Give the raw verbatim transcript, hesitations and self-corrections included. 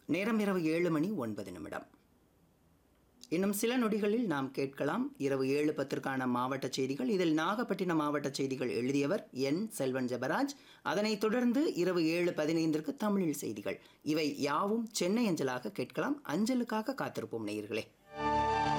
நேரம் இரவு ஏழு மணி ஒன்பது நிமிடம். இன்னும் சில நொடிகளில் நாம் கேட்கலாம் இரவு ஏழு பத்திற்கான மாவட்ட செய்திகள். இதில் நாகப்பட்டினம் மாவட்ட செய்திகள் எழுதியவர் என் செல்வன் ஜெபராஜ். அதனைத் தொடர்ந்து இரவு ஏழு பதினைந்திற்கு தமிழில் செய்திகள். இவை யாவும் சென்னை அஞ்சலாக கேட்கலாம். அஞ்சலுக்காக காத்திருப்போம் நேயர்களே.